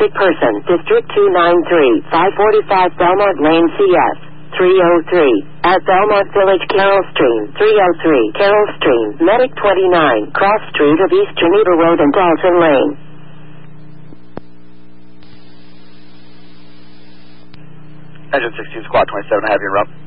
wanted person, District 293, 545 Belmont Lane, CS 303. At Belmont Village, Carroll Stream, 303, Carroll Stream, Medic 29, Cross Street of East Geneva Road and Dalton Lane. Engine 16, Squad 27, I have you, Rob.